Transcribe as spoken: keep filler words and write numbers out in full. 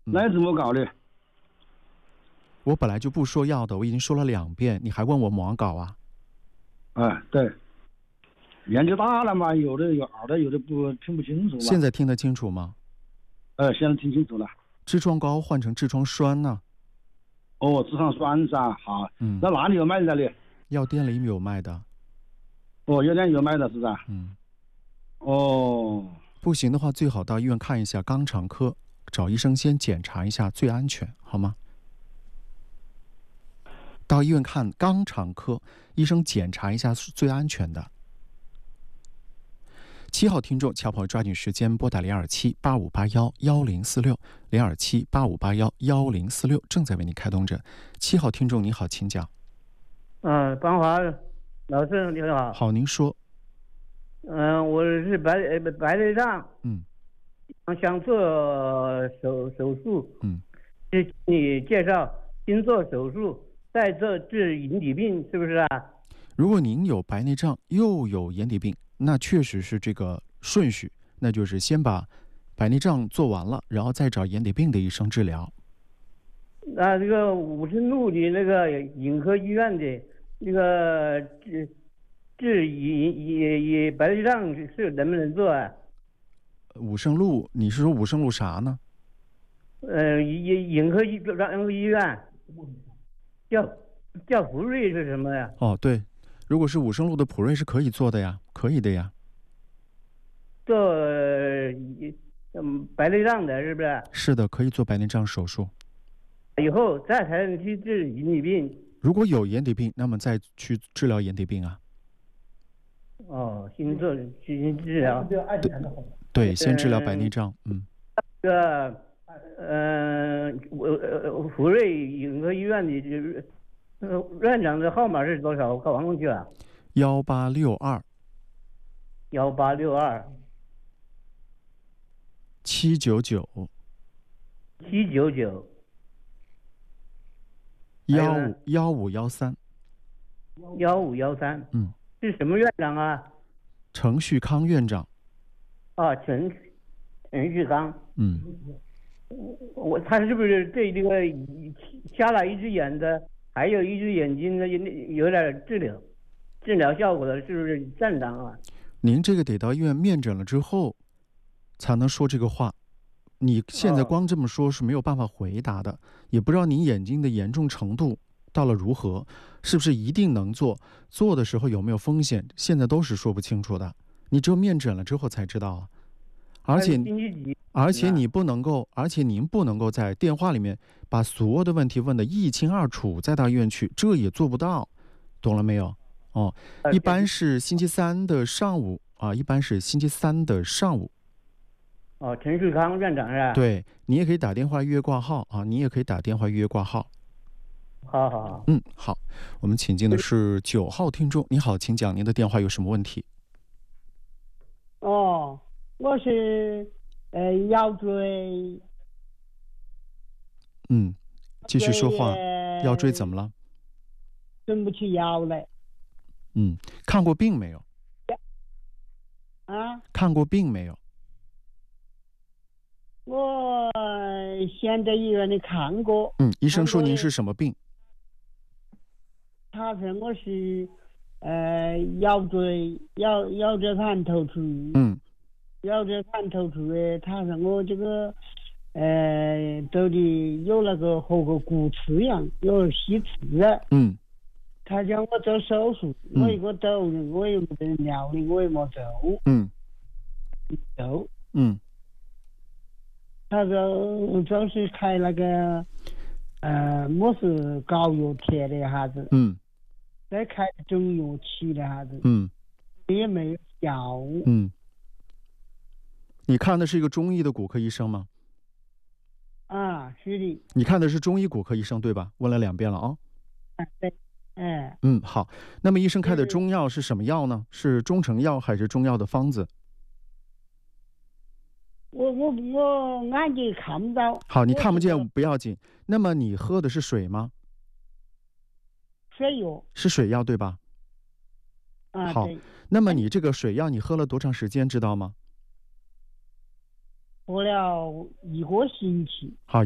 那怎么搞的？ 我本来就不说药的，我已经说了两遍，你还问我么搞啊？ 哎，对，年纪大了嘛，有的有耳的，有的不听不清楚嘛。 现在听得清楚吗？ 呃，现在听清楚了。 痔疮膏换成痔疮栓呢、 哦，痔疮栓噻，好。 嗯， 那哪里有卖的呢？ 药店里有卖的。 哦，药店有卖的是吧？ 嗯， 哦， 不行的话，最好到医院看一下肛肠科，找医生先检查一下，最安全，好吗？到医院看肛肠科，医生检查一下是最安全的。七号听众，小朋友抓紧时间拨打零二七八五八幺幺零四六零二七八五八幺幺零四六，正在为您开通着。七号听众，你好，请讲。 嗯，邦华老师你好。 好，您说。 嗯、呃，我是白呃白内障， 嗯， 想做手手术， 嗯， 请你介绍先做手术，再做治眼底病，是不是啊？ 如果您有白内障又有眼底病，那确实是这个顺序，那就是先把白内障做完了，然后再找眼底病的医生治疗。 那这个武胜路的那个眼科医院的那个治治眼眼眼白内障是能不能做啊？ 武胜路，你是说武胜路啥呢？ 呃，眼眼科医医院叫叫福瑞是什么呀？ 哦，对，如果是武胜路的普瑞是可以做的呀，可以的呀。 做嗯白内障的是不是？ 是的，可以做白内障手术。 以后再才能去治眼底病。 如果有眼底病，那么再去治疗眼底病啊。 哦，先做先治疗。 对，对，先治疗白内障。嗯。 这个呃，我呃福瑞眼科医院的就是呃院长的号码是多少？我忘过去了。 幺八六二。 幺八六二。 七九九。 七九九。 幺五幺五幺三。 幺五幺三。 嗯。 是什么院长啊？ 程旭康院长。 啊，陈陈旭康。 嗯。 我他是不是对这个瞎了一只眼的，还有一只眼睛的有点治疗治疗效果的，是不是正常啊？ 您这个得到医院面诊了之后才能说这个话，你现在光这么说是没有办法回答的，哦、也不知道您眼睛的严重程度到了如何，是不是一定能做，做的时候有没有风险，现在都是说不清楚的，你只有面诊了之后才知道啊。而且而且你不能够，而且您不能够在电话里面把所有的问题问得一清二楚，再到医院去，这也做不到，懂了没有？哦，一般是星期三的上午啊，一般是星期三的上午。 哦，陈旭康院长是吧？ 对，你也可以打电话预约挂号啊，你也可以打电话预约挂号。 好好好。 嗯，好，我们请进的是九号听众，你好，请讲您的电话有什么问题？ 哦。我是呃腰椎， 嗯，继续说话。腰椎怎么了？ 伸不起腰来。 嗯，看过病没有？ 啊？ 看过病没有？ 我先在医院里看过。 嗯，医生说您是什么病？ 他说我是呃腰椎腰腰椎盘突出。 嗯。 腰椎盘突出的，他说我这个，呃，到底有那个和个骨刺一样，有细刺。 嗯。 他叫我做手术， 嗯、 我一个走，我也没得料理，我也没走。 嗯。 走。 嗯。 他说就是开那个，呃，么是膏药贴的哈子。 嗯。 再开中药吃的哈子。 嗯。 也没有效。 嗯。你看的是一个中医的骨科医生吗？ 啊，是的。 你看的是中医骨科医生对吧？问了两遍了啊。 啊，对。嗯。 嗯，好。那么医生开的中药是什么药呢？是中成药还是中药的方子？ 我我我眼睛看不到。 好，你看不见不要紧。那么你喝的是水吗？ 水药。 是水药对吧？ 啊， 好。那么你这个水药你喝了多长时间知道吗？ 喝了一个星期。 好。